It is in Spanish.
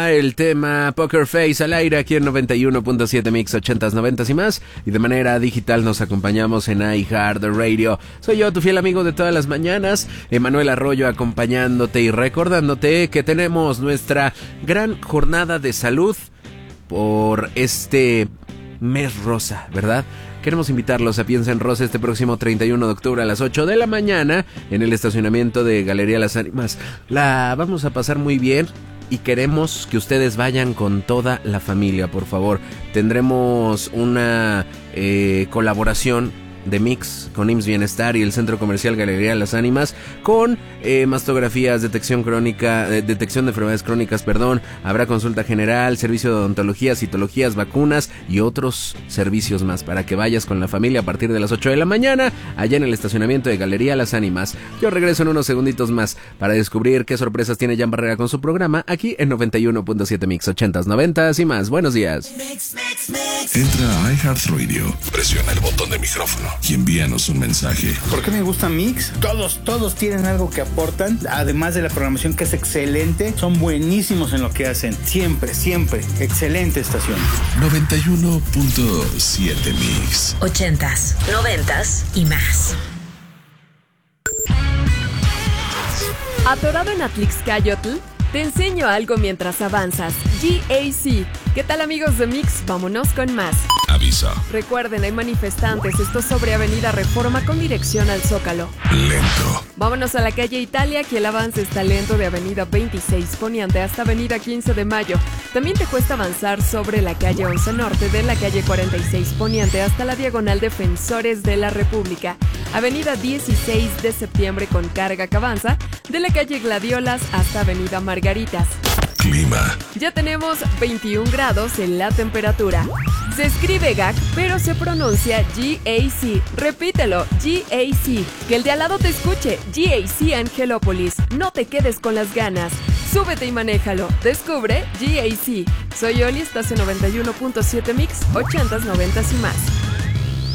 Klima, el tema Poker Face al aire aquí en 91.7 Mix 80s, 90s y más. Y de manera digital nos acompañamos en iHeartRadio. Soy yo, tu fiel amigo de todas las mañanas, Emanuel Arroyo, acompañándote y recordándote que tenemos nuestra gran jornada de salud por este mes rosa, ¿verdad? Queremos invitarlos a Piensa en Rosa este próximo 31 de octubre a las 8 de la mañana en el estacionamiento de Galería Las Ánimas. La vamos a pasar muy bien y queremos que ustedes vayan con toda la familia, por favor. Tendremos una colaboración de Mix con IMSS Bienestar y el Centro Comercial Galería Las Ánimas con mastografías, detección de enfermedades crónicas, habrá consulta general, servicio de odontología, citologías, vacunas y otros servicios más para que vayas con la familia a partir de las 8 de la mañana allá en el estacionamiento de Galería Las Ánimas. Yo regreso en unos segunditos más para descubrir qué sorpresas tiene Jan Barrera con su programa aquí en 91.7 Mix 80s, 90s y más. Buenos días. Entra a iHeartRadio, presiona el botón de micrófono y envíanos un mensaje. ¿Por qué me gusta Mix? Todos tienen algo que aportan, además de la programación que es excelente, son buenísimos en lo que hacen, siempre, excelente estación. 91.7 Mix 80s, 90s y más. ¿Atorado en Atlixcayotl? Te enseño algo mientras avanzas. GAC. ¿Qué tal, amigos de Mix? Vámonos con más. Aviso. Recuerden, hay manifestantes. Esto sobre Avenida Reforma con dirección al Zócalo. Lento. Vámonos a la calle Italia, que el avance está lento de Avenida 26 Poniente hasta Avenida 15 de Mayo. También te cuesta avanzar sobre la calle 11 Norte, de la calle 46 Poniente hasta la diagonal Defensores de la República. Avenida 16 de Septiembre con carga que avanza, de la calle Gladiolas hasta Avenida Margaritas. Clima. Ya tenemos 21 grados en la temperatura. Se escribe GAC, pero se pronuncia GAC. Repítelo, GAC. Que el de al lado te escuche. GAC Angelópolis. No te quedes con las ganas. Súbete y manéjalo. Descubre GAC. Soy Oli, estás en 91.7 Mix, 80s, 90s y más.